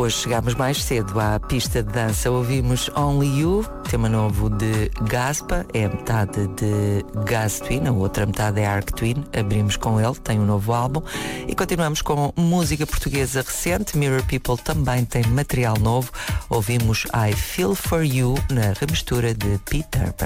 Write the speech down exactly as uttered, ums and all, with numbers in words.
Hoje chegámos mais cedo à pista de dança. Ouvimos Only You, tema novo de Gaspa, é a metade de Gas Twin, a outra metade é Arc Twin. Abrimos com ele, tem um novo álbum. E continuamos com música portuguesa recente. Mirror People também tem material novo. Ouvimos I Feel For You na remistura de Peter Pan.